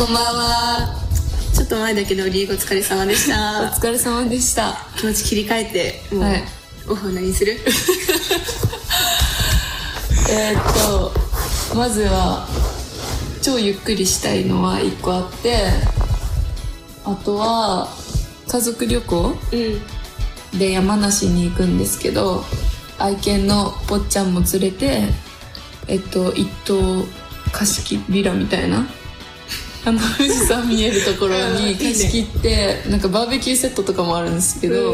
こんばんは。ちょっと前だけどリエゴお疲れ様でしおた。 疲れ様でした。 気持ち切り替えてもう、 はい、 オフは何する？ まずは超ゆっくりしたいのは1個あって、あとは家族旅行で山梨に行くんですけど、愛犬のぽっちゃんも連れて一棟貸し切りビラみたいな富士山見えるところに貸し切って、なんかバーベキューセットとかもあるんですけど、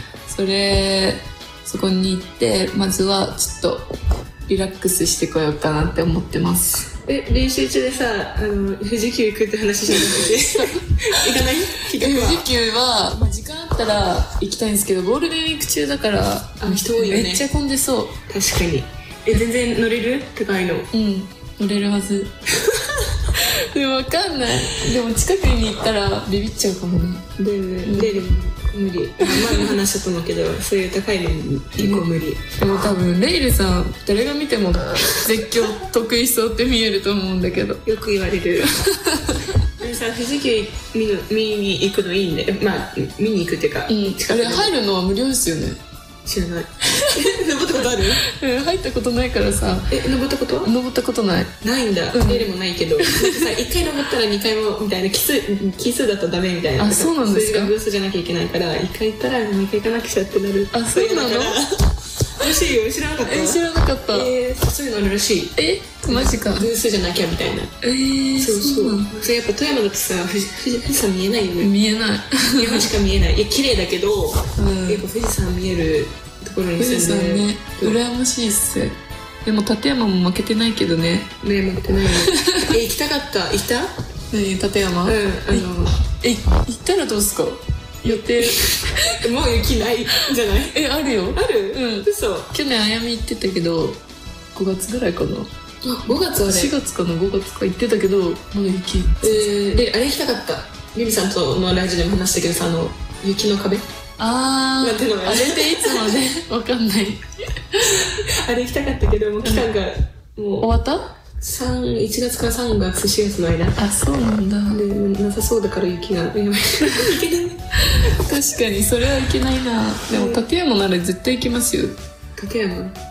そこに行ってまずはちょっとリラックスしてこようかなって思ってます。 練習中でさ、富士急行くって話しなくて行かない？ 富士急は、時間あったら行きたいんですけど、ゴールデンウィーク中だから人多いよね。 めっちゃ混んでそう。 確かに。全然乗れる？高いの。 乗れるはず。でも分かんない。でも近くに行ったらビビっちゃうかもね。 でも無理。前も話したと思うけど、そういう高いの結構無理。 でも多分レイルさん誰が見ても絶叫得意そうって見えると思うんだけど。 よく言われる。でもさ、富士急見に行くのいいんだよ。見に行くっていうか、 あれ入るのは無料ですよね。 知らない。登ったことある？ 入ったことないからさ。 登ったことは？ 登ったことない。 ないんだ。レールもないけど、さ、1回登ったら2回もみたいな奇数だとダメみたいな。 あ、そうなんですか。 数字が偶数じゃなきゃいけないから、1回行ったら2回行かなくちゃってなる。 あ、そうなの？ らしいよ。知らなかった？ 知らなかった。 そういうのあるらしい。 マジか。 偶数じゃなきゃみたいな。そうやっぱ富山だとさ、富士山見えないよね。 見えない。 山しか見えない。綺麗だけど、結構富士山見えるところに住んでる。 富士山ね、羨ましいっす。でも立山も負けてないけどね。 負けてない。行きたかった。行った？ 立山？行ったらどうすか？予定。 もう雪ないじゃない？あるよ。ある？嘘。 去年あやみ行ってたけど、5月ぐらいかな。 5月はね。 4月かな、5月か行ってたけど、まだ雪。 で、あれ行きたかった。リミさんとのラジオでも話したけどさ、雪の壁？あれっていつもね、わかんない。 あれ行きたかったけど、もう期間がもう終わった？ 1月から3月4月の間。 あ、そうなんだ。 でなさそうだから雪がいけない。 確かにそれはいけないな。でも立山なら絶対行きますよ。 立山